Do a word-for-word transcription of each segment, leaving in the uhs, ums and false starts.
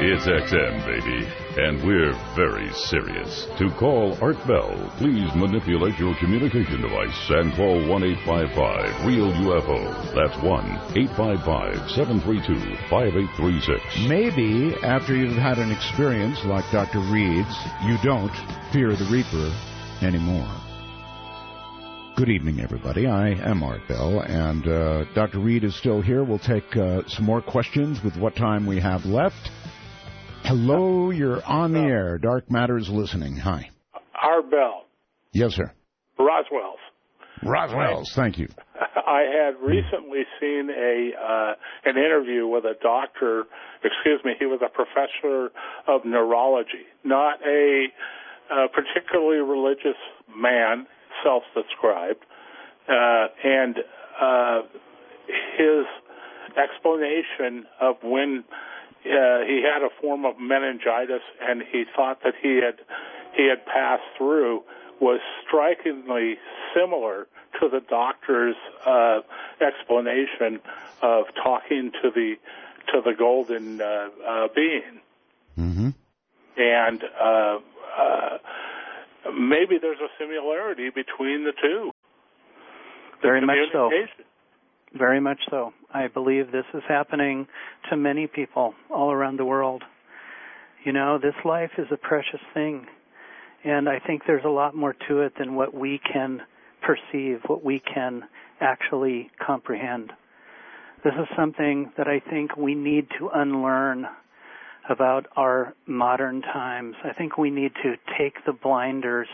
It's X M, baby, and we're very serious. To call Art Bell, please manipulate your communication device and call one eight five five, REAL U F O. That's one eight five five, seven three two, five eight three six. Maybe after you've had an experience like Doctor Reed's, you don't fear the Reaper anymore. Good evening, everybody. I am Art Bell, and uh, Doctor Reed is still here. We'll take uh, some more questions with what time we have left. Hello, you're on the air. Dark Matter's listening. Hi. Art Bell. Yes, sir. Roswell's. Roswell's, thank you. I had recently seen a uh, an interview with a doctor, excuse me, he was a professor of neurology, not a uh, particularly religious man, self-described, uh, and uh, his explanation of when uh, he had a form of meningitis and he thought that he had he had passed through was strikingly similar to the doctor's uh, explanation of talking to the to the golden uh, uh, being, mm-hmm. and uh, uh, maybe there's a similarity between the two. The Very much so. Very much so. I believe this is happening to many people all around the world. You know, this life is a precious thing, and I think there's a lot more to it than what we can perceive, what we can actually comprehend. This is something that I think we need to unlearn about our modern times. I think we need to take the blinders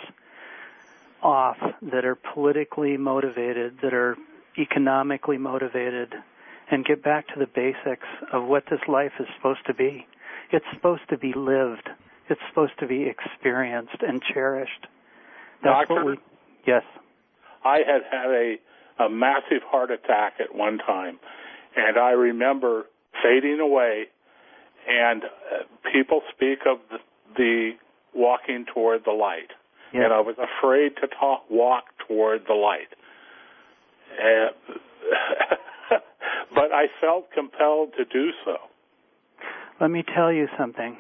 off that are politically motivated, that are economically motivated, and get back to the basics of what this life is supposed to be. It's supposed to be lived. It's supposed to be experienced and cherished. That's Doctor, what we, yes. I had had a, a massive heart attack at one time, and I remember fading away, and uh, people speak of the, the walking toward the light, yes. and I was afraid to talk, walk toward the light. Uh, but I felt compelled to do so. Let me tell you something.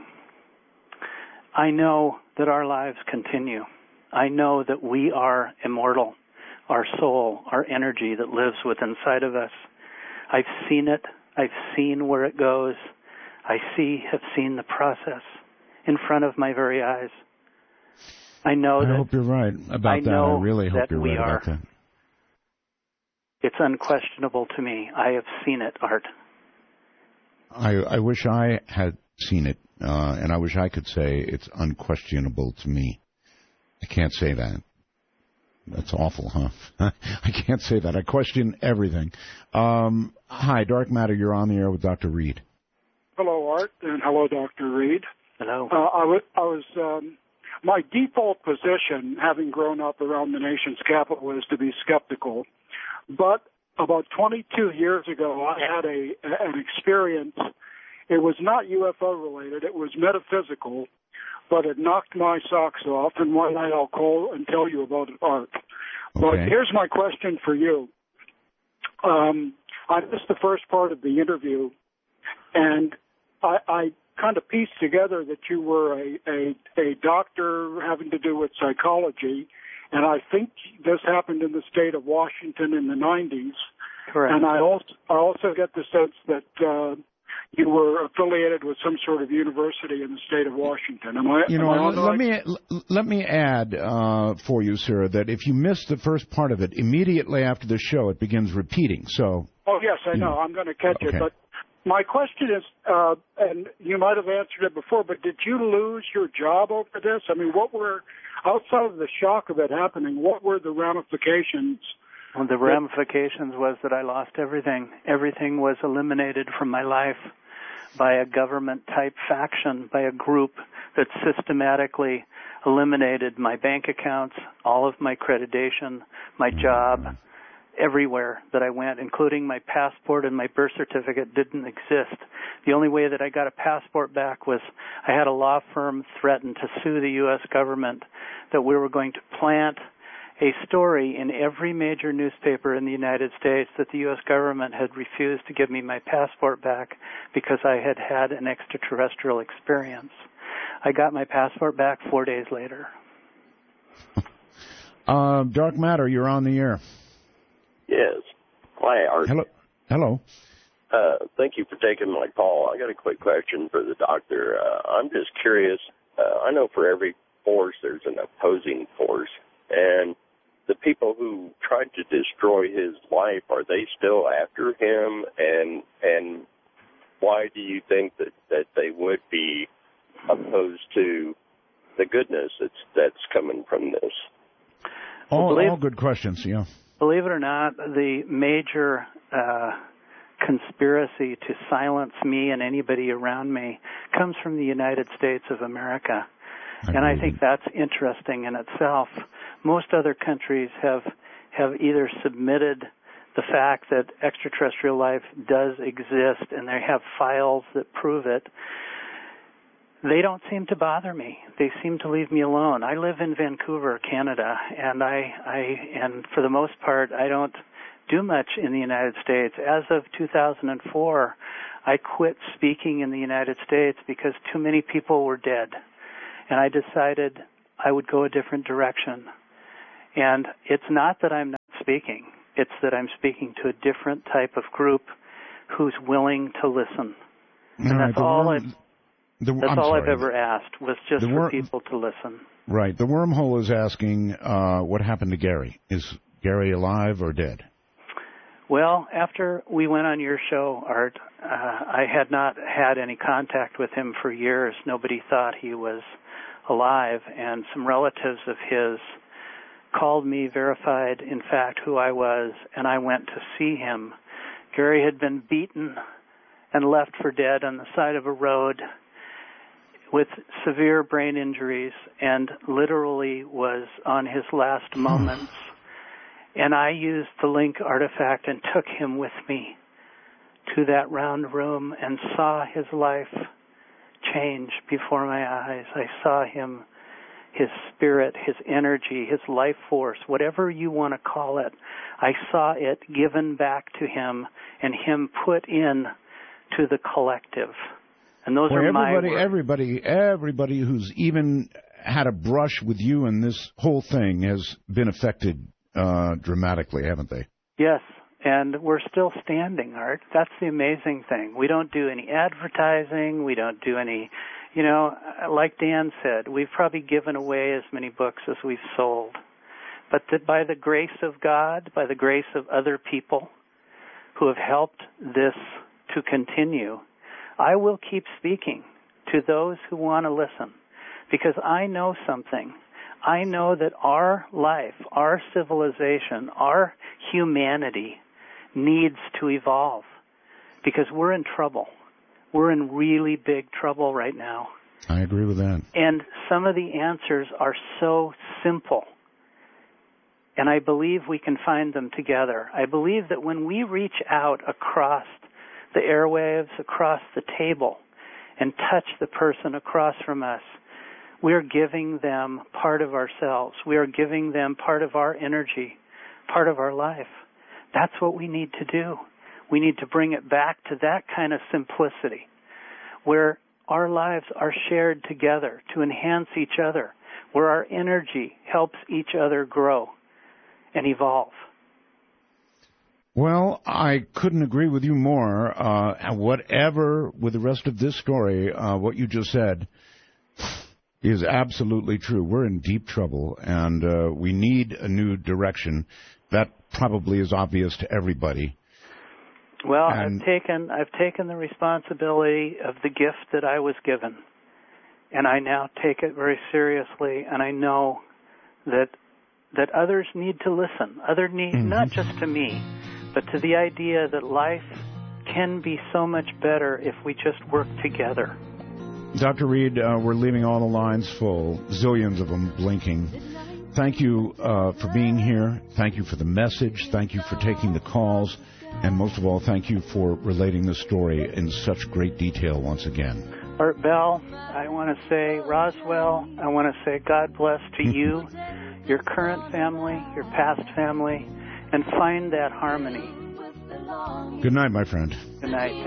I know that our lives continue. I know that we are immortal, our soul, our energy that lives within inside of us. I've seen it. I've seen where it goes. I see, have seen the process in front of my very eyes. I know I that. I hope you're right about I that. know I really hope that you're we right are. about that. It's unquestionable to me. I have seen it, Art. I, I wish I had seen it, uh, and I wish I could say it's unquestionable to me. I can't say that. That's awful, huh? I can't say that. I question everything. Um, hi, Dark Matter. You're on the air with Doctor Reed. Hello, Art, and hello, Doctor Reed. Hello. Uh, I was, I was um, my default position, having grown up around the nation's capital, is to be skeptical. But about twenty-two years ago, I had a an experience. It was not U F O related. It was metaphysical, but it knocked my socks off. And one night I'll call and tell you about it, Art. Okay. But here's my question for you. Um, I missed the first part of the interview, and I, I kind of pieced together that you were a, a, a doctor having to do with psychology, and I think this happened in the state of Washington in the nineties. Correct. And I also, I also get the sense that uh, you were affiliated with some sort of university in the state of Washington. Am I? You know, am I let, let me let me add uh, for you, sir, that if you missed the first part of it, immediately after the show, it begins repeating. So. Oh yes, I know. I'm going to catch okay. it, but. My question is, uh, and you might have answered it before, but did you lose your job over this? I mean, what were, outside of the shock of it happening, what were the ramifications? Well, the ramifications was that I lost everything. Everything was eliminated from my life by a government-type faction, by a group that systematically eliminated my bank accounts, all of my accreditation, my job. Everywhere that I went, including my passport and my birth certificate, didn't exist. The only way that I got a passport back was I had a law firm threaten to sue the U S government that we were going to plant a story in every major newspaper in the United States that the U S government had refused to give me my passport back because I had had an extraterrestrial experience. I got my passport back four days later. Uh, Dark Matter, you're on the air. Yes. Hi, Art. Hello. Hello. Uh, thank you for taking my call. I got a quick question for the doctor. Uh, I'm just curious. Uh, I know for every force there's an opposing force, and the people who tried to destroy his life, are they still after him? And and why do you think that, that they would be opposed to the goodness that's that's coming from this? All, well, believe, all good questions, yeah. Believe it or not, the major uh, conspiracy to silence me and anybody around me comes from the United States of America. I and I think that's interesting in itself. Most other countries have have either submitted the fact that extraterrestrial life does exist and they have files that prove it. They don't seem to bother me. They seem to leave me alone. I live in Vancouver, Canada, and I, I and for the most part, I don't do much in the United States. As of two thousand four, I quit speaking in the United States because too many people were dead. And I decided I would go a different direction. And it's not that I'm not speaking. It's that I'm speaking to a different type of group who's willing to listen. And right, that's all, worm, I've, the, that's all I've ever asked, was just the wor- for people to listen. Right. The wormhole is asking uh, what happened to Gary. Is Gary alive or dead? Well, after we went on your show, Art, uh, I had not had any contact with him for years. Nobody thought he was alive, and some relatives of his called me, verified, in fact, who I was, and I went to see him. Gary had been beaten and left for dead on the side of a road with severe brain injuries and literally was on his last moments. And I used the Link artifact and took him with me to that round room and saw his life change before my eyes. I saw him, his spirit, his energy, his life force, whatever you want to call it. I saw it given back to him and him put in to the collective. And those well, are my everybody, words. everybody, everybody who's even had a brush with you and this whole thing has been affected uh, dramatically, haven't they? Yes. And we're still standing, Art. That's the amazing thing. We don't do any advertising. We don't do any, you know, like Dan said, we've probably given away as many books as we've sold. But that by the grace of God, by the grace of other people who have helped this to continue, I will keep speaking to those who want to listen, because I know something. I know that our life, our civilization, our humanity needs to evolve, because we're in trouble. We're in really big trouble right now. I agree with that. And some of the answers are so simple. And I believe we can find them together. I believe that when we reach out across the airwaves, across the table, and touch the person across from us, we are giving them part of ourselves. We are giving them part of our energy, part of our life. That's what we need to do. We need to bring it back to that kind of simplicity, where our lives are shared together to enhance each other, where our energy helps each other grow and evolve. Well, I couldn't agree with you more. Uh, and whatever, with the rest of this story, uh, what you just said is absolutely true. We're in deep trouble, and uh, we need a new direction. That probably is obvious to everybody. Well, and I've taken I've taken the responsibility of the gift that I was given, and I now take it very seriously. And I know that that others need to listen. Other need mm-hmm. not just to me, but to the idea that life can be so much better if we just work together. Doctor Reed, uh, we're leaving all the lines full, zillions of them blinking. Thank you uh, for being here. Thank you for the message. Thank you for taking the calls. And most of all, thank you for relating the story in such great detail once again. Art Bell, I want to say, Roswell, I want to say God bless to you, your current family, your past family, and find that harmony. Good night, my friend. Good night.